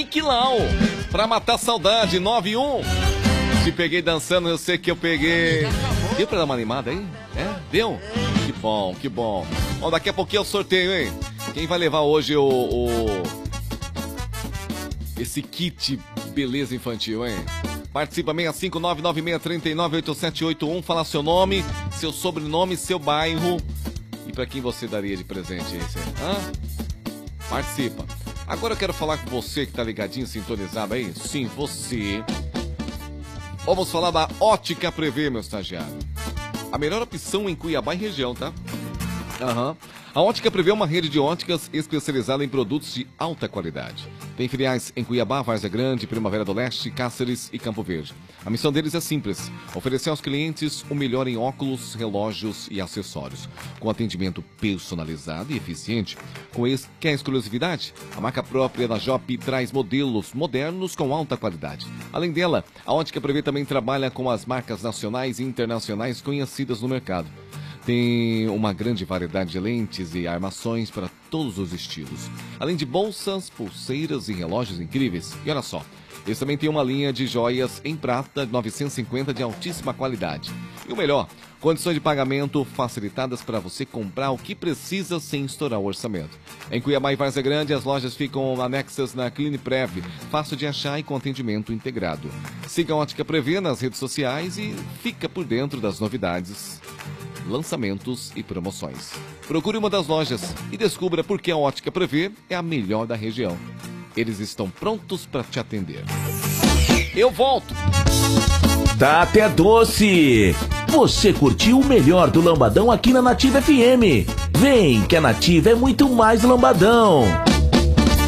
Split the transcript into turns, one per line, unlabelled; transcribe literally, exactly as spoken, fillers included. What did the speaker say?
Nick Lau. Pra matar saudade, nove um. Se peguei dançando, eu sei que eu peguei. Deu pra dar uma animada aí? É? Deu? Que bom, que bom. Bom, daqui a pouquinho é o sorteio, hein? Quem vai levar hoje o... o... esse kit beleza infantil, hein? Participa seis cinco nove nove seis três nove oito sete oito um. Fala seu nome, seu sobrenome, seu bairro. E pra quem você daria de presente esse? Hã? Participa. Agora eu quero falar com você que tá ligadinho, sintonizado aí. Sim, você. Vamos falar da Ótica Prevê, meu estagiário. A melhor opção em Cuiabá e região, tá? Aham. Uhum. A Ótica Prevê é uma rede de óticas especializada em produtos de alta qualidade. Tem filiais em Cuiabá, Várzea Grande, Primavera do Leste, Cáceres e Campo Verde. A missão deles é simples: oferecer aos clientes o melhor em óculos, relógios e acessórios, com atendimento personalizado e eficiente. Com esse, que é a exclusividade? A marca própria da Jopp traz modelos modernos com alta qualidade. Além dela, a Ótica Prevê também trabalha com as marcas nacionais e internacionais conhecidas no mercado. Tem uma grande variedade de lentes e armações para todos os estilos, além de bolsas, pulseiras e relógios incríveis. E olha só, eles também têm uma linha de joias em prata novecentos e cinquenta de altíssima qualidade. E o melhor, condições de pagamento facilitadas para você comprar o que precisa sem estourar o orçamento. Em Cuiabá e Várzea Grande, as lojas ficam anexas na Cliniprev, fácil de achar e com atendimento integrado. Siga a Ótica Prevê nas redes sociais e fica por dentro das novidades, lançamentos e promoções. Procure uma das lojas e descubra por que a Ótica Prevê é a melhor da região. Eles estão prontos para te atender. Eu volto!
Tá até doce! Você curtiu o melhor do Lambadão aqui na Nativa F M. Vem, que a Nativa é muito mais Lambadão.